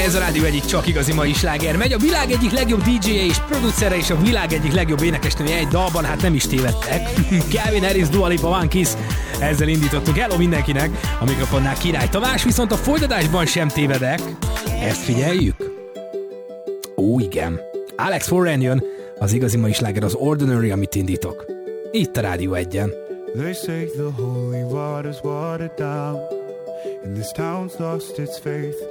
Ez a rádió egyik csak igazi mai sláger megy. A világ egyik legjobb DJ-je és producere és a világ egyik legjobb énekesnője egy dalban, hát nem is tévedtek. Calvin Harris, Dua Lipa, One Kiss. Ezzel indítottuk. Hello mindenkinek. A mikrofonnál Király Tamás, viszont a folytatásban sem tévedek. Ezt figyeljük? Ó, igen. Alex Warren jön. Az igazi mai sláger az Ordinary, amit indítok. Itt a Rádió Egyen. They say the holy water's watered down, and this town's lost its faith.